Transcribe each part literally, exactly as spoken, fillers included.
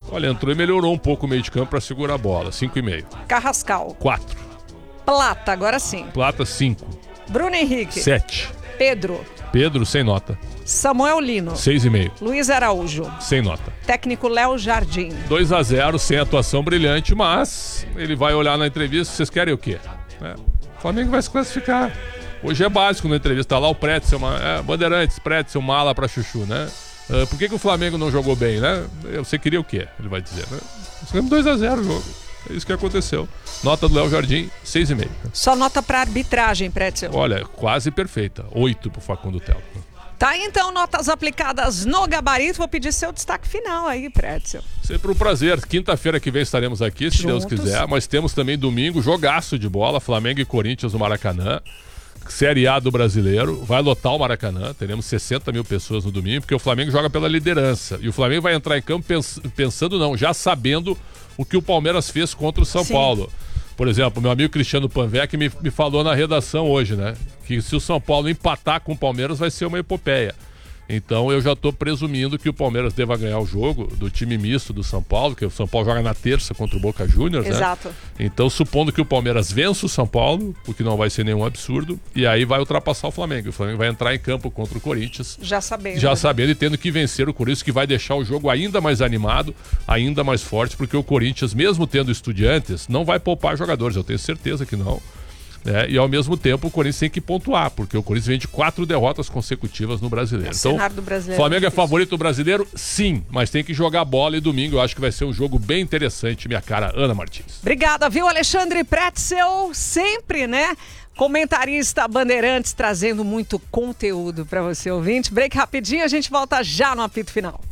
Olha, entrou e melhorou um pouco o meio de campo para segurar a bola. cinco e meio. Carrascal. quatro. Plata, agora sim. Plata, cinco. Bruno Henrique. sete. Pedro. Pedro, sem nota. Samuel Lino. seis e meio. Luiz Araújo. Sem nota. Técnico Léo Jardim. dois a zero, sem atuação brilhante, mas ele vai olhar na entrevista, vocês querem o quê? É, o Flamengo vai se classificar. Hoje é básico na entrevista, tá lá o Pretzel, é, Bandeirantes, Pretzel, mala pra chuchu, né? Uh, por que, que o Flamengo não jogou bem, né? Você queria o quê? Ele vai dizer, né? Nós ganhamos dois a zero o jogo. É isso que aconteceu. Nota do Léo Jardim, seis e meio. Só nota pra arbitragem, Pretzel. Olha, quase perfeita. oito pro Facundo Telo. Tá, então, notas aplicadas no gabarito. Vou pedir seu destaque final aí, Pretzel. Sempre um prazer. Quinta-feira que vem estaremos aqui, se Juntos. Deus quiser. Mas temos também domingo, jogaço de bola, Flamengo e Corinthians no Maracanã. Série A do Brasileiro, vai lotar o Maracanã, teremos sessenta mil pessoas no domingo, porque o Flamengo joga pela liderança. E o Flamengo vai entrar em campo pens- pensando, não, já sabendo o que o Palmeiras fez contra o São Sim. Paulo. Por exemplo, meu amigo Cristiano Panvec me, me falou na redação hoje, né? Que se o São Paulo empatar com o Palmeiras vai ser uma epopeia. Então eu já estou presumindo que o Palmeiras deva ganhar o jogo do time misto do São Paulo, que o São Paulo joga na terça contra o Boca Juniors, né? Exato. Então, supondo que o Palmeiras vença o São Paulo, o que não vai ser nenhum absurdo, e aí vai ultrapassar o Flamengo. O Flamengo vai entrar em campo contra o Corinthians. Já sabendo. Já sabendo e tendo que vencer o Corinthians, que vai deixar o jogo ainda mais animado, ainda mais forte, porque o Corinthians, mesmo tendo Estudiantes, não vai poupar jogadores, eu tenho certeza que não. É, e ao mesmo tempo o Corinthians tem que pontuar, porque o Corinthians vem de quatro derrotas consecutivas no Brasileiro. Então, do brasileiro Flamengo é favorito do Brasileiro? Sim, mas tem que jogar bola e domingo eu acho que vai ser um jogo bem interessante, minha cara Ana Martins. Obrigada, viu, Alexandre Pretzel, sempre, né? Comentarista Bandeirantes, trazendo muito conteúdo para você, ouvinte. Break rapidinho, a gente volta já no apito final.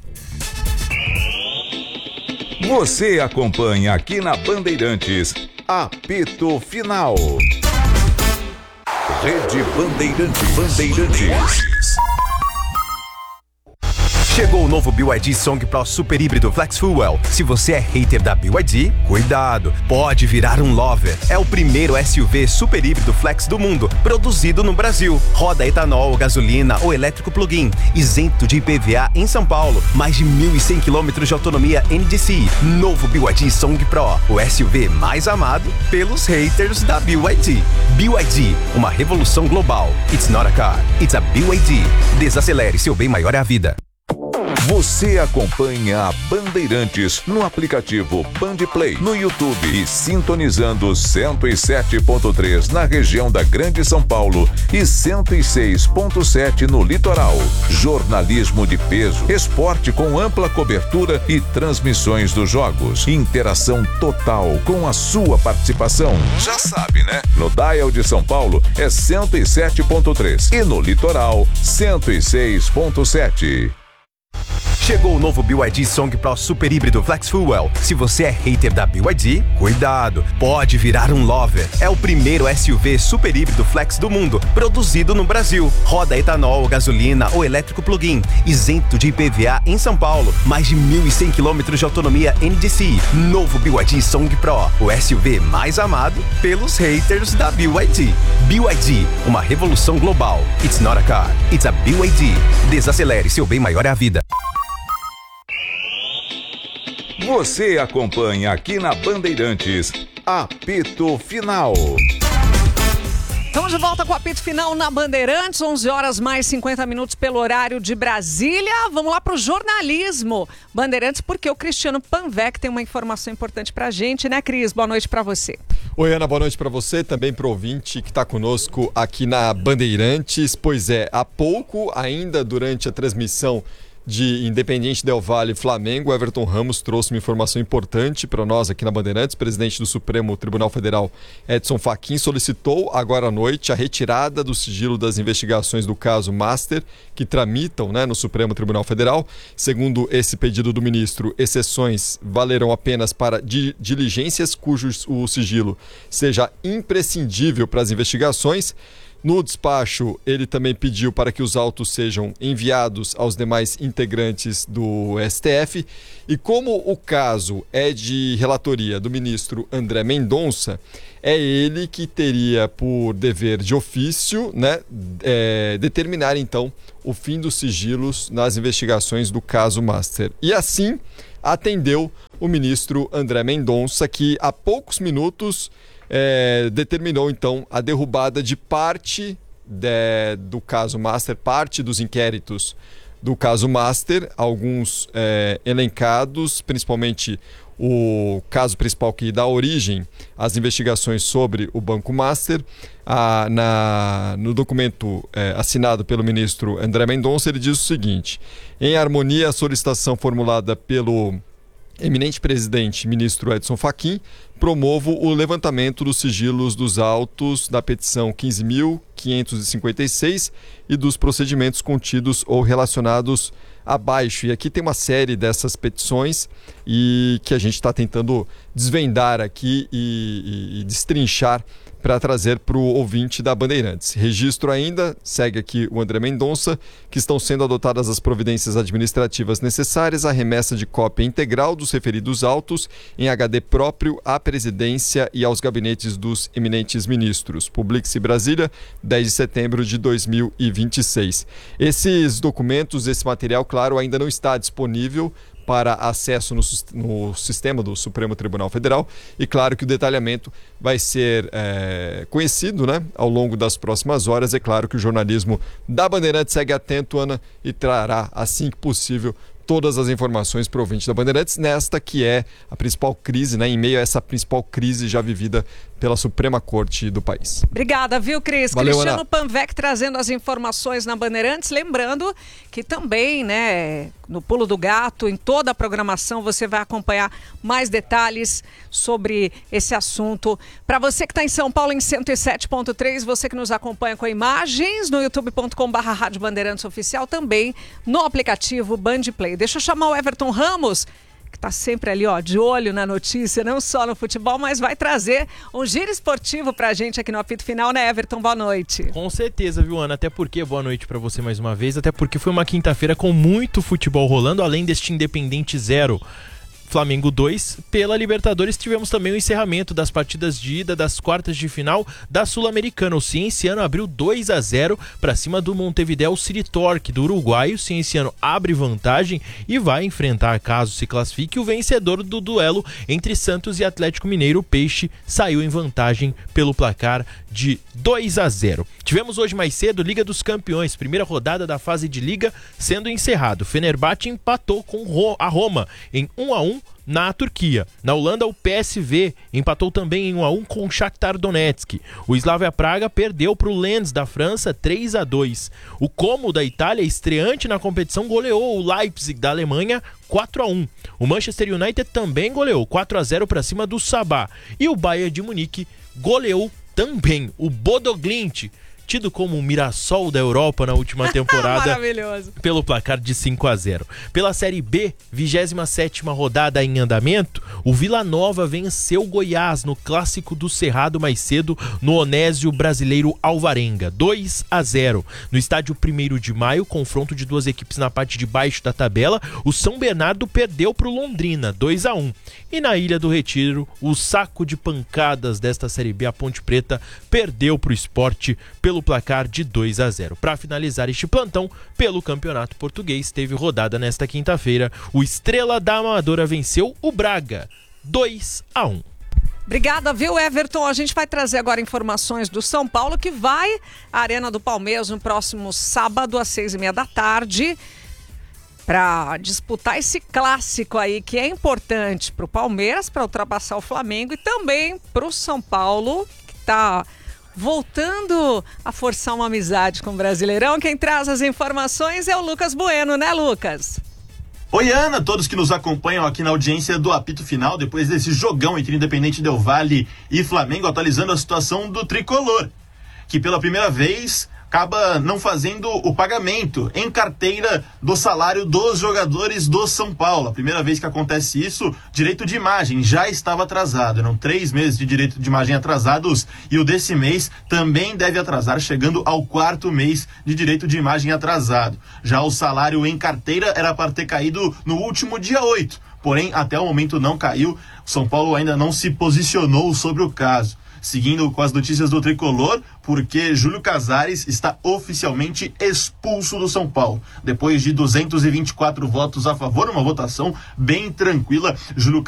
Você acompanha aqui na Bandeirantes, apito final. Rede Bandeirantes. Bandeirantes. Chegou o novo B Y D Song Pro Super Híbrido Flex Fuel. Se você é hater da B Y D, cuidado, pode virar um lover. É o primeiro S U V super híbrido flex do mundo, produzido no Brasil. Roda etanol, gasolina ou elétrico plug-in, isento de I P V A em São Paulo. Mais de mil e cem quilômetros de autonomia N D C I. Novo B Y D Song Pro, o S U V mais amado pelos haters da B Y D. B Y D, uma revolução global. It's not a car, it's a B Y D. Desacelere, seu bem maior é a vida. Você acompanha a Bandeirantes no aplicativo Bandplay, no YouTube e sintonizando cento e sete ponto três na região da Grande São Paulo e cento e seis ponto sete no litoral. Jornalismo de peso, esporte com ampla cobertura e transmissões dos jogos. Interação total com a sua participação. Já sabe, né? No dial de São Paulo é cento e sete ponto três e no litoral cento e seis ponto sete. Chegou o novo B Y D Song Pro Super Híbrido Flex Fuel. Se você é hater da B Y D, cuidado, pode virar um lover. É o primeiro S U V super híbrido flex do mundo, produzido no Brasil. Roda etanol, gasolina ou elétrico plug-in, isento de I P V A em São Paulo. Mais de mil e cem quilômetros de autonomia N D C I. Novo B Y D Song Pro, o S U V mais amado pelos haters da B Y D. B Y D, uma revolução global. It's not a car, it's a B Y D. Desacelere, seu bem maior é a vida. Você acompanha aqui na Bandeirantes, apito final. Estamos de volta com o apito final na Bandeirantes, onze horas mais cinquenta minutos pelo horário de Brasília. Vamos lá para o jornalismo. Bandeirantes, porque o Cristiano Panvec tem uma informação importante para a gente, né, Cris? Boa noite para você. Oi, Ana, boa noite para você, também para o ouvinte que está conosco aqui na Bandeirantes. Pois é, há pouco, ainda durante a transmissão de Independiente Del Valle e Flamengo, Everton Ramos trouxe uma informação importante para nós aqui na Bandeirantes. O presidente do Supremo Tribunal Federal, Edson Fachin, solicitou agora à noite a retirada do sigilo das investigações do caso Master, que tramitam, né, no Supremo Tribunal Federal. Segundo esse pedido do ministro, exceções valerão apenas para di- diligências cujo o sigilo seja imprescindível para as investigações. No despacho, ele também pediu para que os autos sejam enviados aos demais integrantes do S T F. E como o caso é de relatoria do ministro André Mendonça, é ele que teria por dever de ofício, né, é, determinar então o fim dos sigilos nas investigações do caso Master. E assim atendeu o ministro André Mendonça, que há poucos minutos é, determinou então a derrubada de parte de, do caso Master, parte dos inquéritos do caso Master, alguns é, elencados, principalmente o caso principal que dá origem às investigações sobre o Banco Master. Ah, na, no documento é, assinado pelo ministro André Mendonça, ele diz o seguinte: em harmonia à solicitação formulada pelo eminente presidente, ministro Edson Fachin, promovo o levantamento dos sigilos dos autos da petição quinze mil quinhentos e cinquenta e seis e dos procedimentos contidos ou relacionados abaixo. E aqui tem uma série dessas petições e que a gente está tentando desvendar aqui e, e, e destrinchar para trazer para o ouvinte da Bandeirantes. Registro ainda, segue aqui o André Mendonça, que estão sendo adotadas as providências administrativas necessárias à remessa de cópia integral dos referidos autos em H D próprio à presidência e aos gabinetes dos eminentes ministros. Publique-se Brasília, dez de setembro de dois mil e vinte e seis. Esses documentos, esse material, claro, ainda não está disponível para acesso no, no sistema do Supremo Tribunal Federal e claro que o detalhamento vai ser é, conhecido, né, ao longo das próximas horas. É claro que o jornalismo da Bandeirantes segue atento, Ana, e trará assim que possível todas as informações para o ouvinte da Bandeirantes nesta que é a principal crise, né, em meio a essa principal crise já vivida pela Suprema Corte do país. Obrigada, viu, Cris? Valeu, Cristiano Ana. Panvec trazendo as informações na Bandeirantes. Lembrando que também, né, no Pulo do Gato, em toda a programação, você vai acompanhar mais detalhes sobre esse assunto. Para você que está em São Paulo, em cento e sete ponto três, você que nos acompanha com imagens no youtube ponto com barra Rádio Bandeirantes Oficial, também no aplicativo Band Play. Deixa eu chamar o Everton Ramos, que está sempre ali, ó, de olho na notícia, não só no futebol, mas vai trazer um giro esportivo pra gente aqui no apito final, né, Everton? Boa noite. Com certeza, viu, Ana? Até porque, boa noite pra você mais uma vez, até porque foi uma quinta-feira com muito futebol rolando, além deste Independente zero, Flamengo dois, pela Libertadores tivemos também o encerramento das partidas de ida das quartas de final da Sul-Americana. O Cienciano abriu dois a zero para cima do Montevideo City Torque do Uruguai. O Cienciano abre vantagem e vai enfrentar, caso se classifique, o vencedor do duelo entre Santos e Atlético Mineiro. O Peixe saiu em vantagem pelo placar de dois a zero. Tivemos hoje mais cedo Liga dos Campeões, primeira rodada da fase de Liga sendo encerrado. Fenerbahçe empatou com a Roma em um a um na Turquia. Na Holanda, o P S V empatou também em um a um com o Shakhtar Donetsk. O Slavia Praga perdeu para o Lens da França três a dois. O Como da Itália, estreante na competição, goleou o Leipzig da Alemanha quatro a um. O Manchester United também goleou quatro a zero para cima do Sabah. E o Bayern de Munique goleou também o Bodo Glimt, tido como o Mirassol da Europa na última temporada, maravilhoso, pelo placar de cinco a zero. Pela Série B, vigésima sétima rodada em andamento, o Vila Nova venceu o Goiás no Clássico do Cerrado mais cedo no Onésio Brasileiro Alvarenga, dois a zero. No estádio primeiro de maio, confronto de duas equipes na parte de baixo da tabela, o São Bernardo perdeu para o Londrina, dois a um. E na Ilha do Retiro, o saco de pancadas desta Série B, a Ponte Preta, perdeu para o Sport pelo placar de dois a zero. Para finalizar este plantão, pelo Campeonato Português, teve rodada nesta quinta-feira. O Estrela da Amadora venceu o Braga, dois a um. Obrigada, viu, Everton? A gente vai trazer agora informações do São Paulo, que vai à Arena do Palmeiras no próximo sábado, às seis e meia da tarde, para disputar esse clássico aí, que é importante para o Palmeiras, para ultrapassar o Flamengo, e também para o São Paulo, que está voltando a forçar uma amizade com o Brasileirão. Quem traz as informações é o Lucas Bueno, né, Lucas? Oi, Ana, todos que nos acompanham aqui na audiência do apito final, depois desse jogão entre Independente Del Valle e Flamengo, atualizando a situação do tricolor, que pela primeira vez acaba não fazendo o pagamento em carteira do salário dos jogadores do São Paulo. A primeira vez que acontece isso, direito de imagem já estava atrasado. Eram três meses de direito de imagem atrasados e o desse mês também deve atrasar, chegando ao quarto mês de direito de imagem atrasado. Já o salário em carteira era para ter caído no último dia oito, porém até o momento não caiu. O São Paulo ainda não se posicionou sobre o caso. Seguindo com as notícias do tricolor, porque Júlio Casares está oficialmente expulso do São Paulo. Depois de duzentos e vinte e quatro votos a favor, uma votação bem tranquila, Júlio